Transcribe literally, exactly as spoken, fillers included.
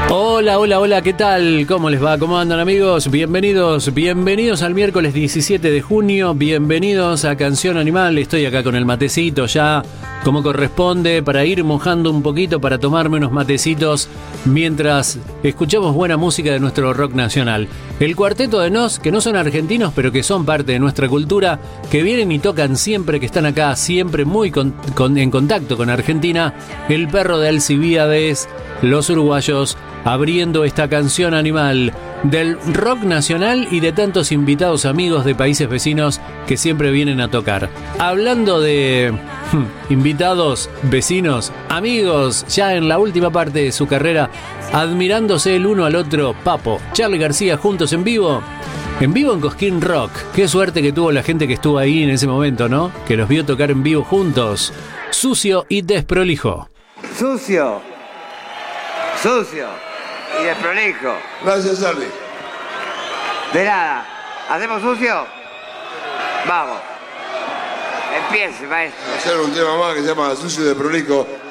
Hola, hola, hola, ¿qué tal? ¿Cómo les va? ¿Cómo andan, amigos? Bienvenidos, bienvenidos al miércoles diecisiete de junio, bienvenidos a Canción Animal. Estoy acá con el matecito ya, como corresponde, para ir mojando un poquito, para tomarme unos matecitos mientras escuchamos buena música de nuestro rock nacional. El cuarteto de Nos, que no son argentinos, pero que son parte de nuestra cultura, que vienen y tocan siempre, que están acá siempre muy con, con, en contacto con Argentina. El Perro de Alcibíades, los uruguayos, abriendo esta Canción Animal del rock nacional y de tantos invitados amigos de países vecinos que siempre vienen a tocar. Hablando de hmm, invitados, vecinos, amigos, ya en la última parte de su carrera, admirándose el uno al otro, Papo, Charly García juntos en vivo. En vivo en Cosquín Rock. Qué suerte que tuvo la gente que estuvo ahí en ese momento, ¿no? Que los vio tocar en vivo juntos. Sucio y desprolijo. Sucio. Sucio. Y desprolijo. Gracias, Charly. De nada. ¿Hacemos sucio? Vamos. Empiece, maestro. Hacer un tema más que se llama Sucio y desprolijo.